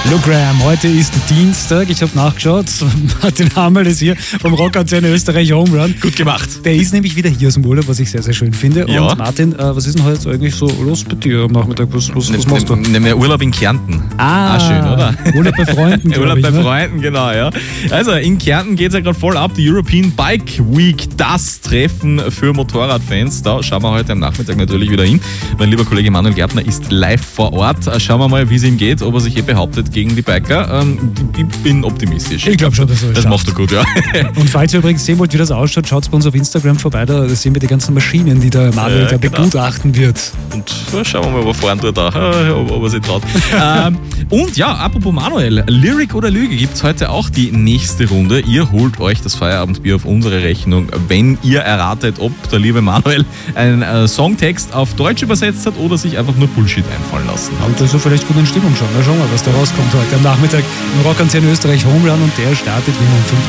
Hallo Graham, heute ist Dienstag, ich habe nachgeschaut, Martin Hammerl ist hier vom Rockantenne Österreich Home Run. Gut gemacht. Der ist nämlich wieder hier aus dem Urlaub, was ich sehr, sehr schön finde. Ja. Und Martin, was ist denn heute eigentlich so los bei dir am Nachmittag? Was machst du? Nehmen wir Urlaub in Kärnten. Schön, oder? Urlaub bei Freunden, Urlaub ich, bei ne? Freunden, genau, ja. Also in Kärnten geht es ja gerade voll ab, die European Bike Week, das Treffen für Motorradfans. Da schauen wir heute am Nachmittag natürlich wieder hin. Mein lieber Kollege Manuel Gärtner ist live vor Ort. Schauen wir mal, wie es ihm geht, ob er sich behauptet gegen die Biker. Ich bin optimistisch. Ich glaube schon, dass er das macht er gut, ja. Und falls ihr übrigens sehen wollt, wie das ausschaut, schaut bei uns auf Instagram vorbei, da sehen wir die ganzen Maschinen, die der Manuel da begutachten wird. Und schauen wir mal, ob er fahren tut, ob er sich traut. Und ja, apropos Manuel, Lyric oder Lüge gibt es heute auch die nächste Runde. Ihr holt euch das Feierabendbier auf unsere Rechnung, wenn ihr erratet, ob der liebe Manuel einen Songtext auf Deutsch übersetzt hat oder sich einfach nur Bullshit einfallen lassen hat. Und da so vielleicht gut in Stimmung schon. Na, schauen wir, was da rauskommt heute am Nachmittag im Rockantenne Österreich Home Run und der startet wie immer um 15